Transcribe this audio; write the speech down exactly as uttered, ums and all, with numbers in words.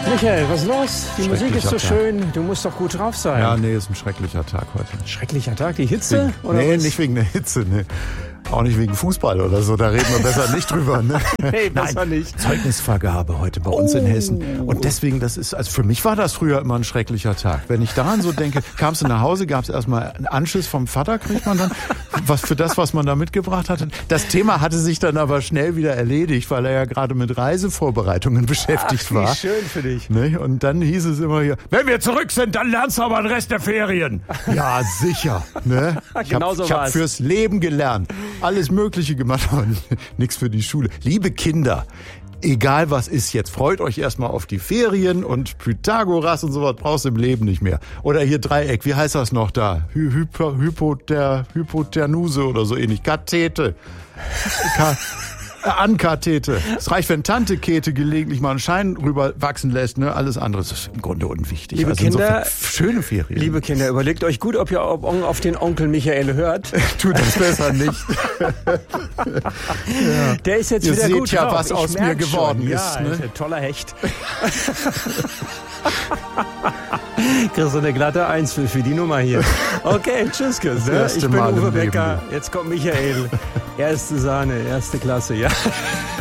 Michael, was ist los? Die Musik ist so schön. Du musst doch gut drauf sein. Ja, nee, ist ein schrecklicher Tag heute. Schrecklicher Tag? Die Hitze? Wegen, oder nee, was? Nicht wegen der Hitze. Nee. Auch nicht wegen Fußball oder so. Da reden wir besser nicht drüber. Ne? Nee, besser Nein, nicht. Zeugnisvergabe heute bei uns oh. in Hessen. Und deswegen, das ist, also für mich war das früher immer ein schrecklicher Tag. Wenn ich daran so denke, kamst du nach Hause, gab es erstmal einen Anschiss vom Vater, kriegt man dann was für das, was man da mitgebracht hatte. Das Thema hatte sich dann aber schnell wieder erledigt, weil er ja gerade mit Reisevorbereitungen beschäftigt Ach, wie war. schön für dich. Ne? Und dann hieß es immer hier, wenn wir zurück sind, dann lernst du aber den Rest der Ferien. Ja, sicher. Ne? Ich genau habe so hab fürs Leben gelernt. Alles Mögliche gemacht, aber nichts für die Schule. Liebe Kinder, egal was ist jetzt, freut euch erstmal auf die Ferien und Pythagoras und sowas brauchst du im Leben nicht mehr. Oder hier Dreieck, wie heißt das noch da? Hy Hyper, Hypoter, Hypoternuse oder so ähnlich. Kathete. Ka Ankathete. Es reicht, wenn Tante Käthe gelegentlich mal einen Schein rüber wachsen lässt. Ne? Alles andere ist im Grunde unwichtig. Liebe also Kinder, schöne Ferien. Liebe Kinder, überlegt euch gut, ob ihr auf den Onkel Michael hört. Tut das besser nicht. Ja. Der ist jetzt ihr wieder seht gut ja, drauf. was Ich aus mir geworden schon. ist. Ja, Ne? ist ein toller Hecht. Kriegst du eine glatte Eins für, für die Nummer hier. Okay, tschüss, Chris. Das erste Ich bin Mal Uwe im Becker. Leben. Jetzt kommt Michael. Erste Sahne, erste Klasse, ja.